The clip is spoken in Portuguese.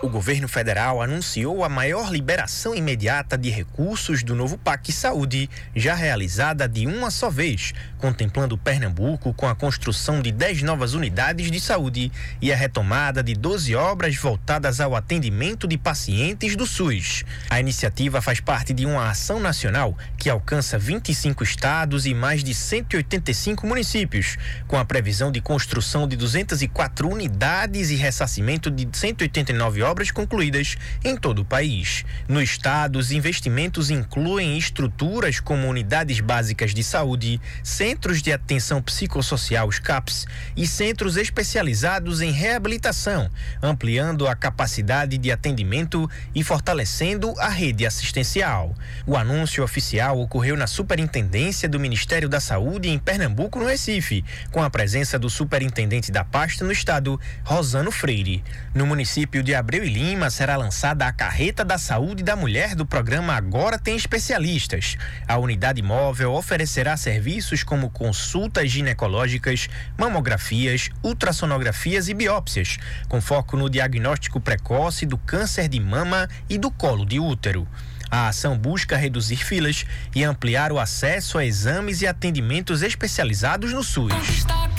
O governo federal anunciou a maior liberação imediata de recursos do novo PAC Saúde, já realizada de uma só vez, contemplando Pernambuco com a construção de 10 novas unidades de saúde e a retomada de 12 obras voltadas ao atendimento de pacientes do SUS. A iniciativa faz parte de uma ação nacional que alcança 25 estados e mais de 185 municípios, com a previsão de construção de 204 unidades e ressarcimento de 189 obras concluídas em todo o país. No estado, os investimentos incluem estruturas como unidades básicas de saúde, centros de atenção psicossocial, os CAPs, e centros especializados em reabilitação, ampliando a capacidade de atendimento e fortalecendo a rede assistencial. O anúncio oficial ocorreu na Superintendência do Ministério da Saúde em Pernambuco, no Recife, com a presença do superintendente da pasta no estado, Rosano Freire. No município de Abreu e Lima será lançada a Carreta da Saúde da Mulher do programa Agora Tem Especialistas. A unidade móvel oferecerá serviços como consultas ginecológicas, mamografias, ultrassonografias e biópsias, com foco no diagnóstico precoce do câncer de mama e do colo de útero. A ação busca reduzir filas e ampliar o acesso a exames e atendimentos especializados no SUS.